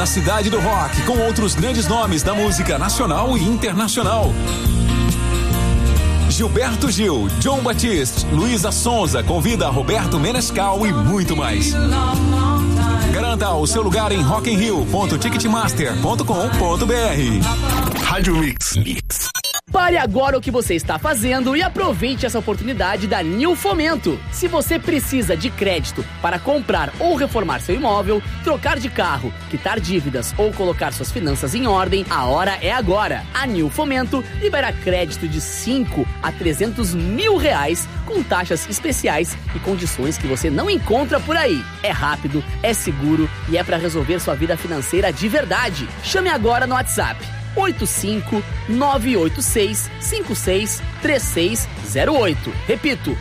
na cidade do rock, com outros grandes nomes da música nacional e internacional. Gilberto Gil, John Batiste, Luísa Sonza convida Roberto Menescal e muito mais. Garanta o seu lugar em rockinrio.ticketmaster.com.br. Rádio Mix. Pare agora o que você está fazendo e aproveite essa oportunidade da Nil Fomento. Se você precisa de crédito para comprar ou reformar seu imóvel, trocar de carro, quitar dívidas ou colocar suas finanças em ordem, a hora é agora. A Nil Fomento libera crédito de 5 a 300 mil reais com taxas especiais e condições que você não encontra por aí. É rápido, é seguro e é para resolver sua vida financeira de verdade. Chame agora no WhatsApp 85-986-56-3608. Repito,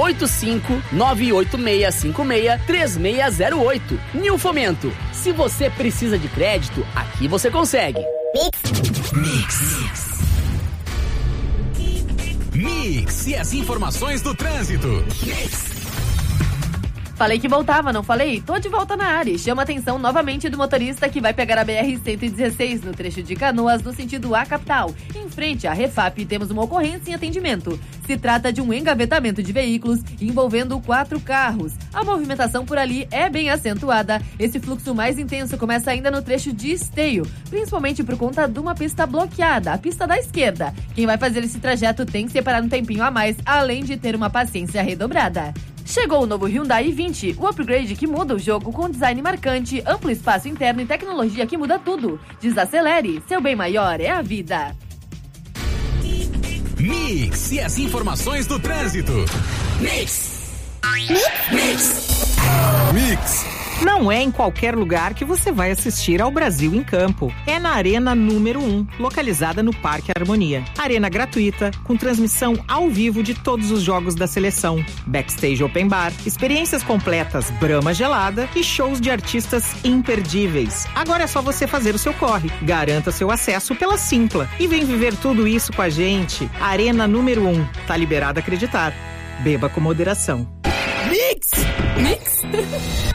85-986-56-3608. Nil Fomento. Se você precisa de crédito, aqui você consegue. Mix e as informações do trânsito. Falei que voltava, não falei? Tô de volta na área. Chama a atenção novamente do motorista que vai pegar a BR-116 no trecho de Canoas, no sentido A capital. Em frente à Refap, temos uma ocorrência em atendimento. Se trata de um engavetamento de veículos envolvendo 4 carros. A movimentação por ali é bem acentuada. Esse fluxo mais intenso começa ainda no trecho de Esteio, principalmente por conta de uma pista bloqueada, a pista da esquerda. Quem vai fazer esse trajeto tem que separar um tempinho a mais, além de ter uma paciência redobrada. Chegou o novo Hyundai i20, o upgrade que muda o jogo com design marcante, amplo espaço interno e tecnologia que muda tudo. Desacelere, seu bem maior é a vida. Mix e as informações do trânsito. Mix. Não é em qualquer lugar que você vai assistir ao Brasil em Campo. É na Arena número 1, localizada no Parque Harmonia. Arena gratuita, com transmissão ao vivo de todos os jogos da seleção. Backstage Open Bar, experiências completas Brahma gelada e shows de artistas imperdíveis. Agora é só você fazer o seu corre. Garanta seu acesso pela Simpla. E vem viver tudo isso com a gente. Arena número 1. Tá liberado acreditar. Beba com moderação. Mix!